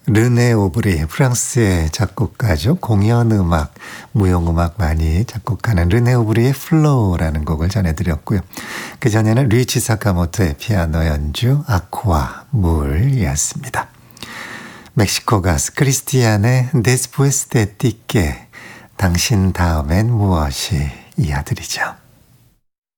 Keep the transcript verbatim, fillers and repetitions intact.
르네 오브리, 프랑스의 작곡가죠. 공연음악, 무용음악 많이 작곡하는 르네 오브리의 플로우라는 곡을 전해드렸고요. 그 전에는 리치 사카모토의 피아노 연주 아쿠아, 물이었습니다. 멕시코 가수 크리스티안의 데스푸에스 데 띠께, 당신 다음엔 무엇이 이어드리죠.